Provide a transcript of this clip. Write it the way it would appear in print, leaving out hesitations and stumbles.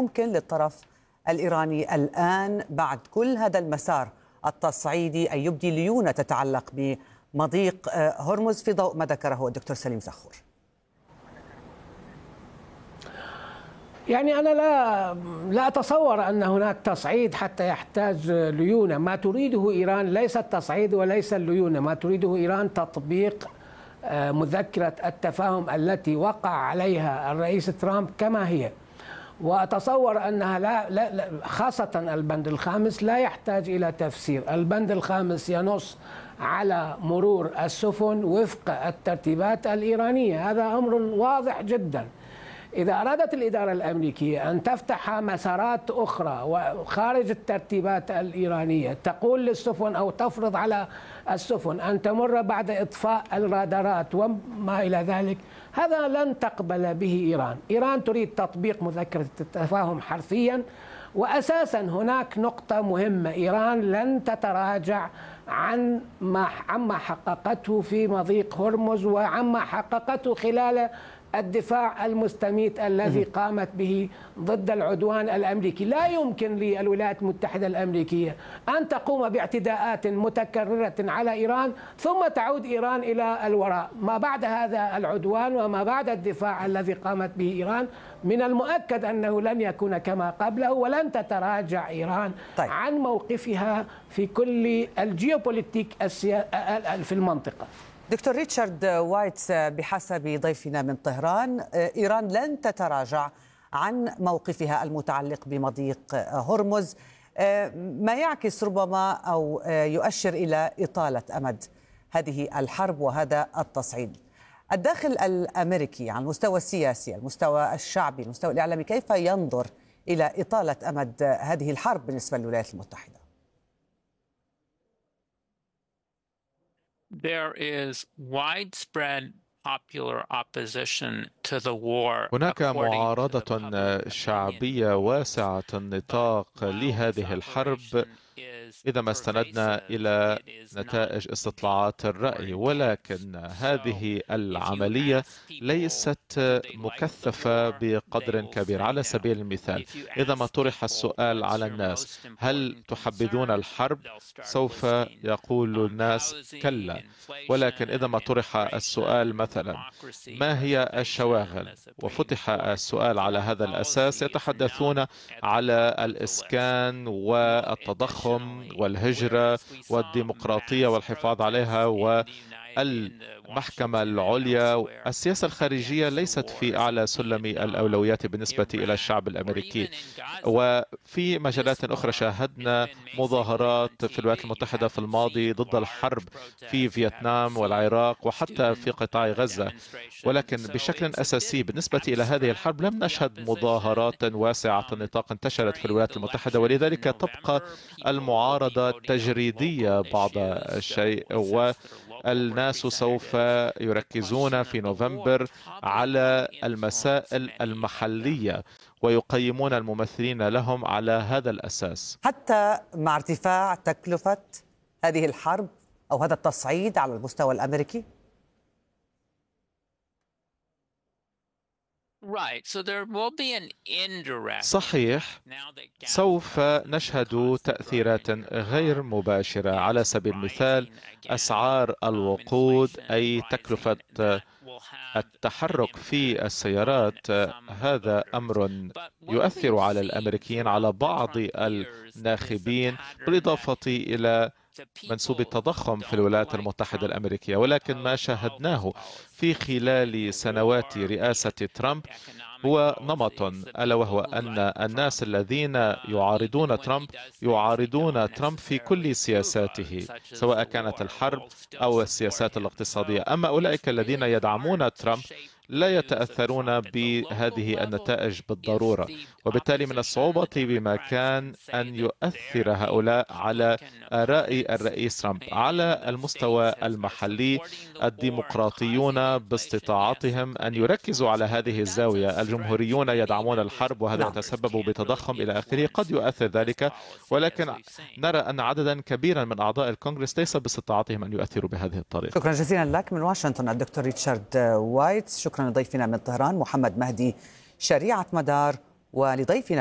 ممكن للطرف الإيراني الآن بعد كل هذا المسار التصعيدي أن يبدي ليونة تتعلق بمضيق هرمز في ضوء ما ذكره الدكتور سليم زخور؟ يعني أنا لا أتصور أن هناك تصعيد حتى يحتاج ليونة. ما تريده إيران ليس التصعيد وليس الليونة، ما تريده إيران تطبيق مذكرة التفاهم التي وقع عليها الرئيس ترامب كما هي. وأتصور أنها لا خاصة البند الخامس لا يحتاج إلى تفسير. البند الخامس ينص على مرور السفن وفق الترتيبات الإيرانية، هذا أمر واضح جدا. إذا أرادت الإدارة الأمريكية أن تفتح مسارات أخرى وخارج الترتيبات الإيرانية، تقول للسفن أو تفرض على السفن أن تمر بعد إطفاء الرادارات وما إلى ذلك، هذا لن تقبل به إيران. إيران تريد تطبيق مذكرة التفاهم حرفيا. وأساسا هناك نقطة مهمة، إيران لن تتراجع عما حققته في مضيق هرمز وعما حققته خلال الدفاع المستميت الذي قامت به ضد العدوان الأمريكي. لا يمكن للولايات المتحدة الأمريكية أن تقوم باعتداءات متكررة على إيران ثم تعود إيران إلى الوراء. ما بعد هذا العدوان وما بعد الدفاع الذي قامت به إيران من المؤكد أنه لن يكون كما قبله، ولن تتراجع إيران عن موقفها في كل الجيوبوليتيك في المنطقة. دكتور ريتشارد وايتس، بحسب ضيفنا من طهران إيران لن تتراجع عن موقفها المتعلق بمضيق هرمز، ما يعكس ربما أو يؤشر إلى إطالة أمد هذه الحرب وهذا التصعيد. الداخل الأمريكي على المستوى السياسي، المستوى الشعبي، المستوى الإعلامي، كيف ينظر إلى إطالة أمد هذه الحرب بالنسبة للولايات المتحدة؟ There is widespread popular opposition to the war. هناك معارضة شعبية واسعة النطاق لهذه الحرب إذا ما استندنا إلى نتائج استطلاعات الرأي، ولكن هذه العملية ليست مكثفة بقدر كبير. على سبيل المثال، إذا ما طرح السؤال على الناس هل تحبذون الحرب، سوف يقول الناس كلا. ولكن إذا ما طرح السؤال مثلا ما هي الشواغل وفتح السؤال على هذا الأساس، يتحدثون على الإسكان والتضخم والهجرة والديمقراطية والحفاظ عليها والمحكمة العليا. السياسة الخارجية ليست في أعلى سلم الأولويات بالنسبة إلى الشعب الأمريكي. وفي مجالات أخرى شاهدنا مظاهرات في الولايات المتحدة في الماضي ضد الحرب في فيتنام والعراق وحتى في قطاع غزة، ولكن بشكل أساسي بالنسبة إلى هذه الحرب لم نشهد مظاهرات واسعة النطاق انتشرت في الولايات المتحدة، ولذلك تبقى المعارضة تجريدية بعض الشيء. والناس سوف يركزون في نوفمبر على المسائل المحلية ويقيمون الممثلين لهم على هذا الأساس. حتى مع ارتفاع تكلفة هذه الحرب أو هذا التصعيد على المستوى الأمريكي؟ صحيح، سوف نشهد تأثيرات غير مباشرة. على سبيل المثال، أسعار الوقود أي تكلفة التحرك في السيارات، هذا أمر يؤثر على الأمريكيين، على بعض الناخبين، بالإضافة إلى منسوب التضخم في الولايات المتحدة الأمريكية. ولكن ما شاهدناه في خلال سنوات رئاسة ترامب هو نمط، ألا وهو أن الناس الذين يعارضون ترامب في كل سياساته، سواء كانت الحرب أو السياسات الاقتصادية. أما أولئك الذين يدعمون ترامب لا يتأثرون بهذه النتائج بالضرورة، وبالتالي من الصعوبة بمكان أن يؤثر هؤلاء على آراء الرئيس ترامب. على المستوى المحلي، الديمقراطيون باستطاعتهم أن يركزوا على هذه الزاوية. الجمهوريون يدعمون الحرب وهذا يتسبب بتضخم إلى آخره، قد يؤثر ذلك، ولكن نرى أن عددا كبيرا من أعضاء الكونغرس ليس باستطاعتهم أن يؤثروا بهذه الطريقة. شكرا جزيلا لك من واشنطن الدكتور ريتشارد وايتس. شكرا لضيفنا من طهران محمد مهدي شريعة مدار، ولضيفنا